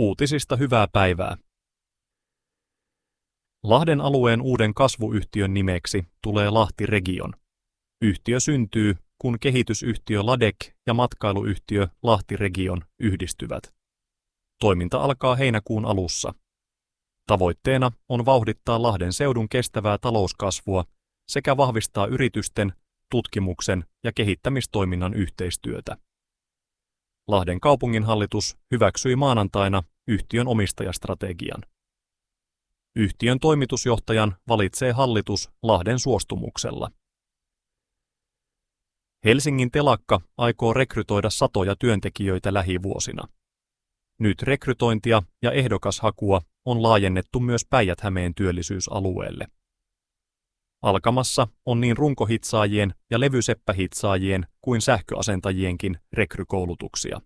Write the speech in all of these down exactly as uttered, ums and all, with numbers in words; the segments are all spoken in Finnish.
Uutisista hyvää päivää. Lahden alueen uuden kasvuyhtiön nimeksi tulee Lahti Region. Yhtiö syntyy, kun kehitysyhtiö Ladek ja matkailuyhtiö Lahti Region yhdistyvät. Toiminta alkaa heinäkuun alussa. Tavoitteena on vauhdittaa Lahden seudun kestävää talouskasvua sekä vahvistaa yritysten, tutkimuksen ja kehittämistoiminnan yhteistyötä. Lahden kaupunginhallitus hyväksyi maanantaina yhtiön omistajastrategian. Yhtiön toimitusjohtajan valitsee hallitus Lahden suostumuksella. Helsingin telakka aikoo rekrytoida satoja työntekijöitä lähivuosina. Nyt rekrytointia ja ehdokashakua on laajennettu myös Päijät-Hämeen työllisyysalueelle. Alkamassa on niin runkohitsaajien ja levyseppähitsaajien kuin sähköasentajienkin rekrykoulutuksia.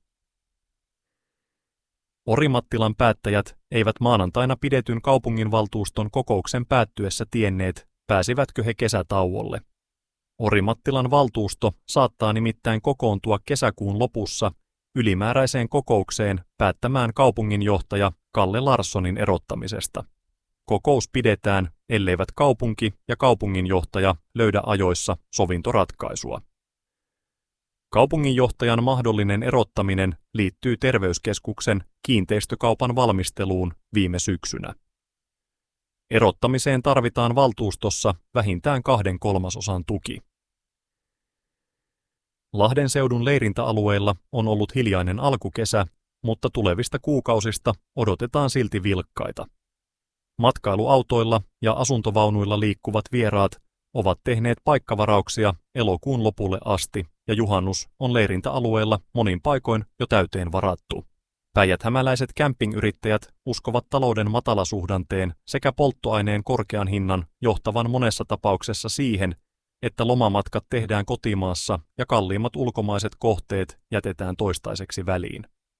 Orimattilan päättäjät eivät maanantaina pidetyn kaupunginvaltuuston kokouksen päättyessä tienneet, pääsivätkö he kesätauolle. Orimattilan valtuusto saattaa nimittäin kokoontua kesäkuun lopussa ylimääräiseen kokoukseen päättämään kaupunginjohtaja Kalle Larssonin erottamisesta. Kokous pidetään, elleivät kaupunki ja kaupunginjohtaja löydä ajoissa sovintoratkaisua. Kaupunginjohtajan mahdollinen erottaminen liittyy terveyskeskuksen kiinteistökaupan valmisteluun viime syksynä. Erottamiseen tarvitaan valtuustossa vähintään kahden kolmasosan tuki. Lahden seudun leirintäalueilla on ollut hiljainen alkukesä, mutta tulevista kuukausista odotetaan silti vilkkaita. Matkailuautoilla ja asuntovaunuilla liikkuvat vieraat ovat tehneet paikkavarauksia elokuun lopulle asti ja juhannus on leirintäalueella monin paikoin jo täyteen varattu. Päijät-hämäläiset campingyrittäjät uskovat talouden matalasuhdanteen sekä polttoaineen korkean hinnan johtavan monessa tapauksessa siihen, että lomamatkat tehdään kotimaassa ja kalliimmat ulkomaiset kohteet jätetään toistaiseksi väliin.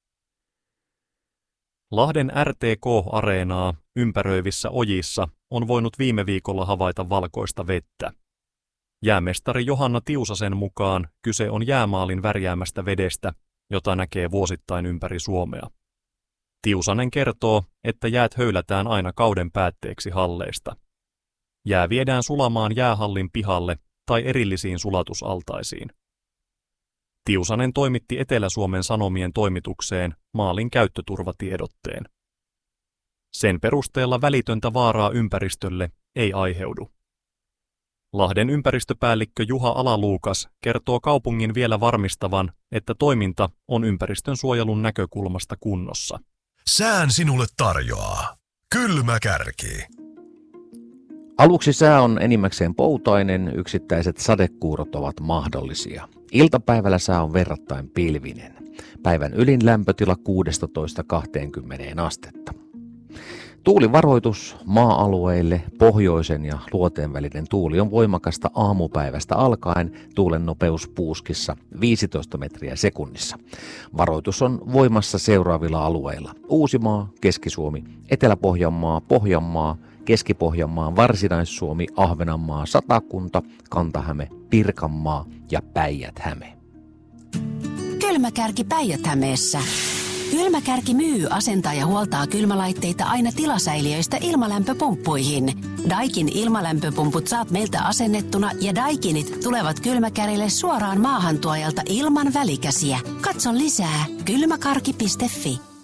Lahden R T K-areenaa ympäröivissä ojissa on voinut viime viikolla havaita valkoista vettä. Jäämestari Johanna Tiusasen mukaan kyse on jäämaalin värjäämästä vedestä, jota näkee vuosittain ympäri Suomea. Tiusanen kertoo, että jäät höylätään aina kauden päätteeksi halleista. Jää viedään sulamaan jäähallin pihalle tai erillisiin sulatusaltaisiin. Tiusanen toimitti Etelä-Suomen Sanomien toimitukseen maalin käyttöturvatiedotteen. Sen perusteella välitöntä vaaraa ympäristölle ei aiheudu. Lahden ympäristöpäällikkö Juha Alaluukas kertoo kaupungin vielä varmistavan, että toiminta on ympäristönsuojelun näkökulmasta kunnossa. Sään sinulle tarjoaa Kylmä Kärki. Aluksi sää on enimmäkseen poutainen, yksittäiset sadekuurot ovat mahdollisia. Iltapäivällä sää on verrattain pilvinen. Päivän ylin lämpötila kuusitoista kaksikymmentä astetta. Tuulivaroitus maa-alueille, pohjoisen ja luoteen välinen tuuli on voimakasta aamupäivästä alkaen, tuulen nopeus puuskissa viisitoista metriä sekunnissa. Varoitus on voimassa seuraavilla alueilla: Uusimaa, Keski-Suomi, Etelä-Pohjanmaa, Pohjanmaa, Keski-Pohjanmaa, Varsinais-Suomi, Ahvenanmaa, Satakunta, Kanta-Häme, Pirkanmaa ja Päijät-Häme. Kylmäkärki Päijät-Hämeessä. Kylmäkärki myy, asentaa ja huoltaa kylmälaitteita aina tilasäiliöistä ilmalämpöpumppuihin. Daikin ilmalämpöpumput saat meiltä asennettuna ja Daikinit tulevat Kylmäkärille suoraan maahantuojalta ilman välikäsiä. Katso lisää kylmäkarki piste fi.